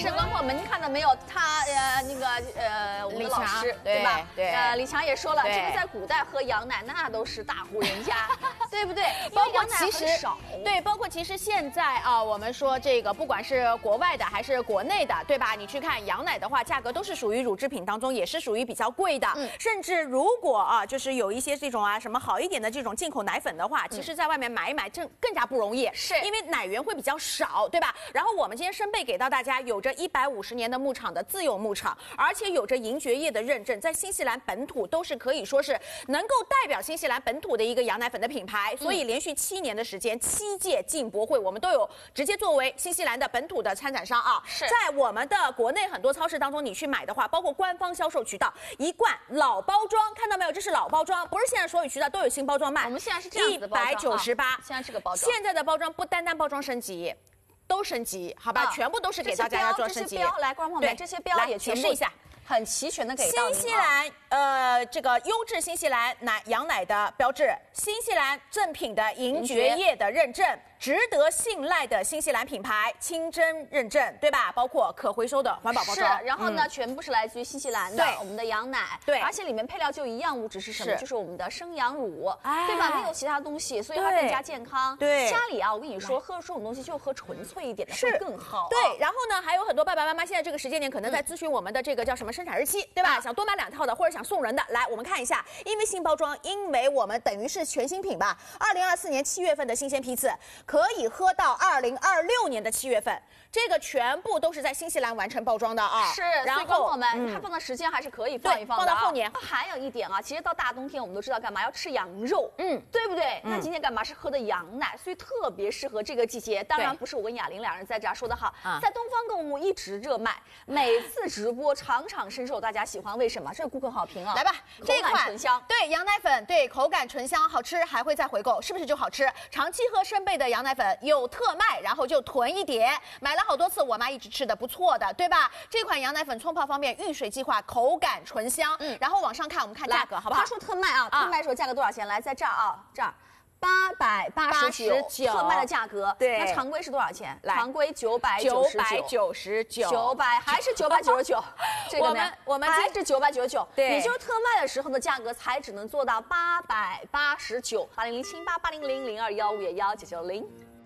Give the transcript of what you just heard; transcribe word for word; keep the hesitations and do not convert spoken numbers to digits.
是，观众朋友们，您看到没有？他呃那个呃我们的老师对吧？ 对， 呃李强也说了，这个在古代喝羊奶那都是大户人家，对不对？ 包括其实少对，包括其实现在啊，我们说这个不管是国外的还是国内的，对吧？你去看羊奶的话，价格都是属于乳制品当中也是属于比较贵的，嗯，甚至如果啊，就是有一些这种啊什么好一点的这种进口奶粉的话，其实在外面买一买更更加不容易， 是因为奶源会比较少，对吧？然后我们今天生贝给到大家有着一百五十年的牧场的自有牧场，而且有着银蕨业的认证，在新西兰本土都是可以说是能够代表新西兰本土的一个羊奶粉的品牌，所以连续七年的时间，七届进博会我们都有直接作为新西兰的本土的参展商啊。 是在我们的国内很多超市当中，你去买的话，包括官方销售渠道，一罐老包装，看到没有？这是老包装，不是现在所有渠道都有新包装卖。 我们现在是这样子的包装， 一百九十八， 现在这个包装， 现在的包装不单单包装升级。都升级，好吧，啊、全部都是给大家要做升级。 这些标来，观众朋友们，这些标也解释一下， 很齐全的给到新西兰呃这个优质新西兰奶羊奶的标志，新西兰正品的银蕨业的认证，值得信赖的新西兰品牌清真认证，对吧？包括可回收的环保包装。 是，然后呢，嗯、全部是来自于新西兰的我们的羊奶， 对， 而且里面配料就一样物质是什么？就是我们的生羊乳， 哎、 对吧？没有其他东西，所以它更加健康。 对， 家里啊，我跟你说，喝这种东西就喝纯粹一点的会更好、啊。 对，然后呢，还有很多爸爸妈妈现在这个时间点可能在咨询我们的这个叫什么生产日期，对吧？想多买两套的，或者想送人的，来我们看一下，因为新包装，因为我们等于是全新品吧，二零二四年七月份的新鲜批次，可以喝到二零二六年的七月份，这个全部都是在新西兰完成包装的啊。 是， 然后朋友们，嗯、它放的时间还是可以放一放的、啊， 放到后年。 还有一点啊，其实到大冬天我们都知道干嘛要吃羊肉，嗯，对不对？嗯、那今天干嘛是喝的羊奶，所以特别适合这个季节。当然不是我跟雅玲两人在这儿说的好，在东方购物一直热卖，每次直播场场深受大家喜欢。为什么？这个顾客好评啊！ 来吧，这款醇香， 对羊奶粉，对口感醇香，好吃，还会再回购，是不是就好吃？长期喝生贝的羊奶粉有特卖，然后就囤一点，买了好多次，我妈一直吃的不错的，对吧？这款羊奶粉冲泡方便，遇水即化，口感醇香。嗯，然后往上看，我们看价格，好不好？ 他说特卖啊，特卖的时候价格多少钱？来，在这儿啊，这儿。八百八十九，特卖的价格。 对， 那常规是多少钱？常规九百九十九， 九百九十九， 九百还是九百九十九。这个我们我们还是九百九十九。 对， 也就是特卖的时候的价格才只能做到八百八十九。八零零七八八零零零二幺五幺九九零。